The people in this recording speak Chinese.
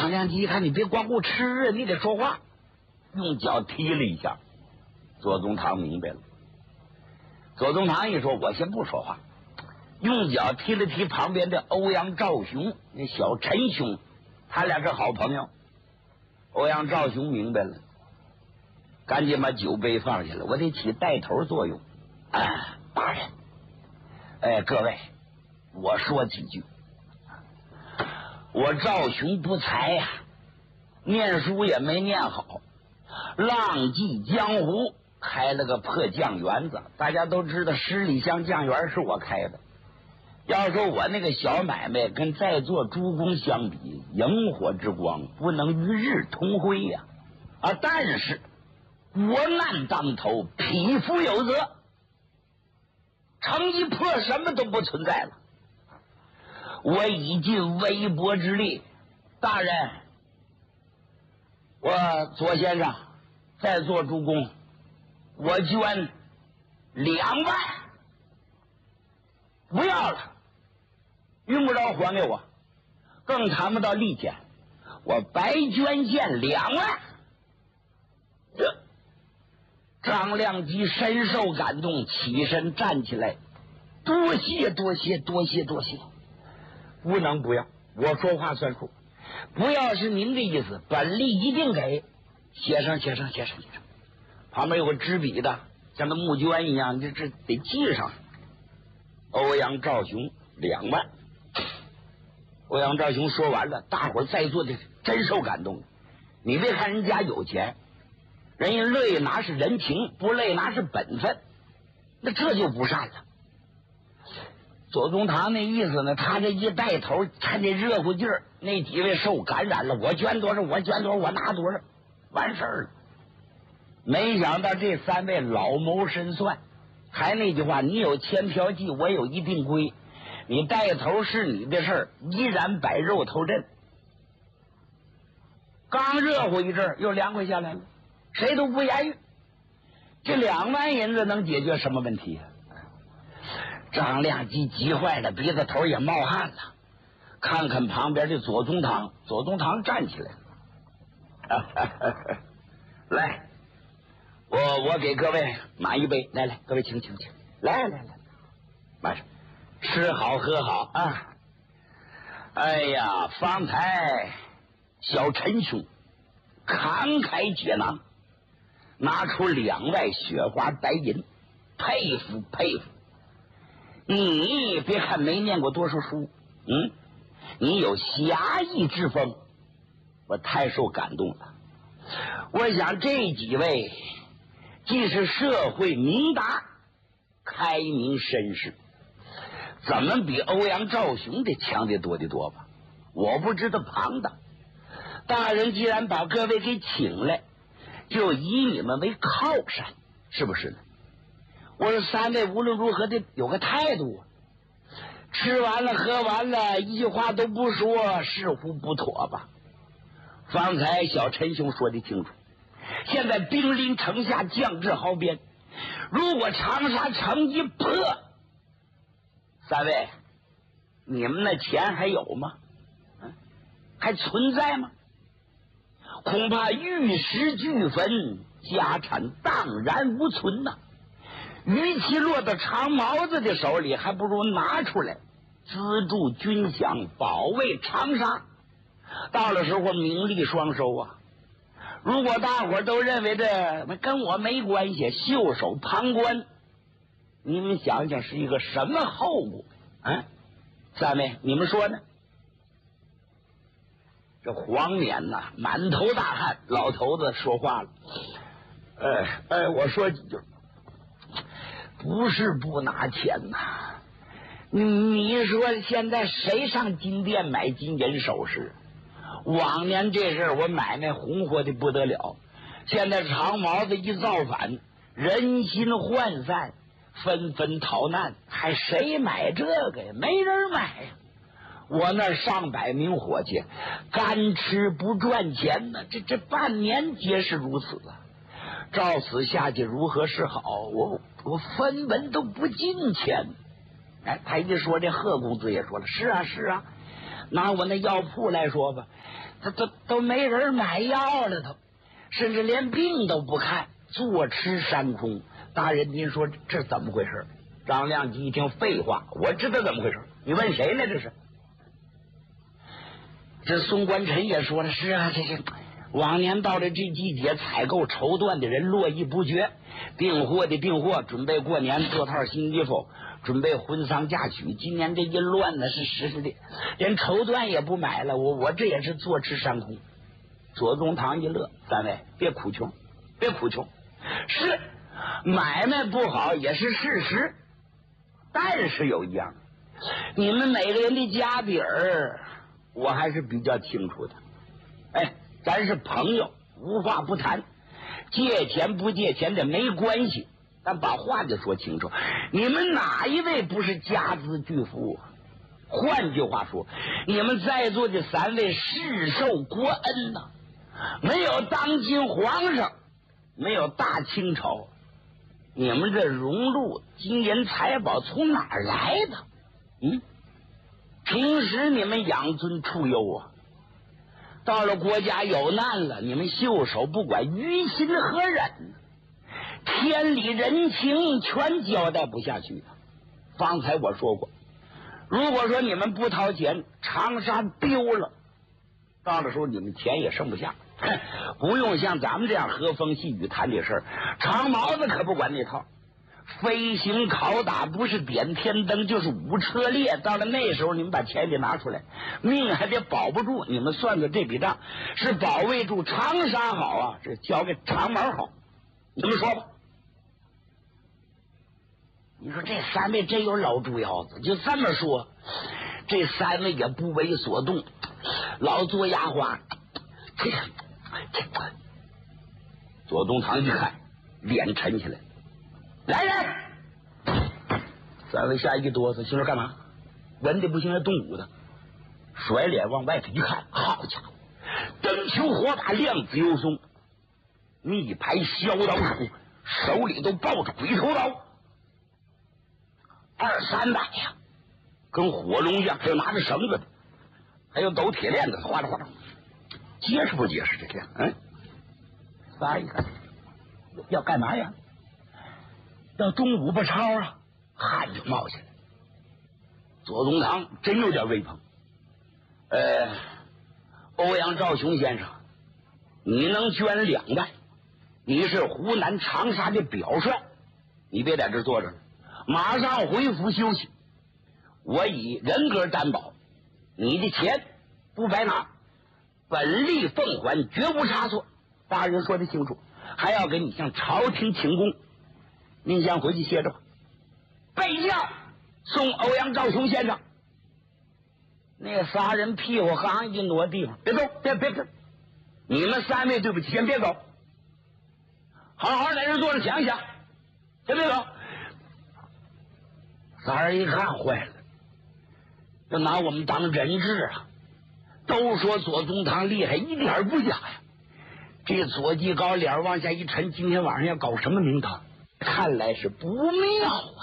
张良基一看，你别光顾吃啊，你得说话，用脚踢了一下。左宗棠明白了。左宗棠一说，我先不说话，用脚踢了踢旁边的欧阳兆雄，那小陈兄，他俩是好朋友。欧阳兆雄明白了，赶紧把酒杯放下来，我得起带头作用。大人，各位，我说几句。我赵雄不才呀，念书也没念好，浪迹江湖，开了个破酱园子。大家都知道十里香酱园是我开的。要说我那个小买卖跟在座诸公相比，萤火之光不能与日同辉呀。但是国难当头，匹夫有责，城一破，什么都不存在了。我已尽微薄之力，大人，我左先生，在座诸公，我捐2万，不要了，用不着还给我，更谈不到利钱，我白捐献2万。张良基深受感动，起身站起来，多谢多谢多谢多谢。不能不要，我说话算数。不要是您的意思，本利一定给。写上。旁边有个支笔的，像那募捐一样，这得记上。欧阳兆雄2万。欧阳兆雄说完了，大伙在座的真受感动。你别看人家有钱，人家乐意拿是人情，不乐意拿是本分，那这就不善了。左宗棠那意思呢，他这一带头，看这热乎劲儿，那几位受感染了，我捐多少，我拿多少，完事儿了。没想到这3位老谋深算，还那句话，你有千瓢计，我有一定规，你带头是你的事儿，依然摆肉头阵。刚热乎一阵儿，又凉快下来了，谁都不言语。这2万银子能解决什么问题啊？张良基急坏了，鼻子头也冒汗了。看看旁边的左宗棠，左宗棠站起来了，来，我给各位满一杯，来，各位请，来，马上吃好喝好啊！哎呀，方才小陈兄慷慨解囊，拿出2万雪花白银，佩服。你别看没念过多少书，你有侠义之风，我太受感动了。我想这几位既是社会明达，开明绅士，怎么比欧阳兆雄的强得多得多吧？我不知道庞大。大人既然把各位给请来，就以你们为靠山，是不是呢？我说3位无论如何得有个态度啊！吃完了喝完了，一句话都不说，似乎不妥吧？方才小陈兄说的清楚，现在兵临城下，将至壕边，如果长沙城一破，3位，你们那钱还有吗？还存在吗？恐怕玉石俱焚，家产荡然无存呐！与其落到长毛子的手里，还不如拿出来资助军饷，保卫长沙。到了时候名利双收啊！如果大伙都认为这跟我没关系，袖手旁观，你们想想是一个什么后果？3位，你们说呢？这黄冕呐，满头大汗，老头子说话了。我说几句，不是不拿钱呐。你说现在谁上金店买金银首饰？往年这事儿我买卖红火的不得了，现在长毛子一造反，人心涣散，纷纷逃难，还谁买这个呀？没人买呀！我那上百名伙计干吃不赚钱呢，这半年皆是如此啊！照此下去如何是好？我分文都不进钱。他一说，这贺公子也说了，是啊， 拿我那药铺来说吧，都没人买药了，都甚至连病都不看，坐吃山空。大人，您说这怎么回事？张亮基一听，废话，我知道怎么回事。你问谁呢？这是。这宋官臣也说了，是啊，这往年到了这季节，采购绸缎的人络绎不绝，订货的订货，准备过年做套新衣服，准备婚丧嫁娶。今年这一乱呢，是实的，连绸缎也不买了。我这也是坐吃山空。左宗棠一乐，三位别苦穷，别苦穷，是买卖不好也是事实，但是有一样，你们每个人的家底儿我还是比较清楚的。哎，咱是朋友，无话不谈，借钱不借钱的没关系，但把话就说清楚。你们哪一位不是家资巨富啊？换句话说，你们在座的三位世受国恩呐，没有当今皇上，没有大清朝，你们这荣禄金银财宝从哪儿来的？平时你们养尊处优啊，到了国家有难了，你们袖手不管，于心何忍？天理人情全交代不下去。方才我说过，如果说你们不掏钱，长沙丢了，到的时候你们钱也剩不下。不用像咱们这样和风细雨谈这事儿，长毛子可不管那套。飞行拷打不是点天灯就是舞车裂，到了那时候你们把钱得拿出来，命还得保不住。你们算算这笔账，是保卫住长沙好啊，这交给长毛好？你们说吧。你说这三位真有老猪腰子，就这么说，这三位也不为所动，老做牙花。左宗棠一看，脸沉起来。来人！三位下一哆嗦，心说干嘛？文的不行，还动武的，甩脸往外头一看，好家伙，灯球火把，亮子幽松，一排削刀手，手里都抱着鬼头刀，200-300呀，跟火龙一样，还有拿着绳子的，还有抖铁链子，哗啦哗啦，结实不结实？这样，仨一看，要干嘛呀？要中午不抄啊，汗就冒下来。左宗棠真有点威风。欧阳兆雄先生，你能捐2万，你是湖南长沙的表率，你别在这坐着了，马上回府休息。我以人格担保，你的钱不白拿，本利奉还，绝无差错。大人说的清楚，还要给你向朝廷请功。您先回去歇着吧。备轿送欧阳兆雄先生。那仨人屁股行一挪地方，别走，别，你们三位对不起，先别走，好好在这坐着想想，先别走。仨人一看坏了，就拿我们当人质啊！都说左宗棠厉害，一点不假呀。这左继高脸往下一沉，今天晚上要搞什么名堂？看来是不妙啊！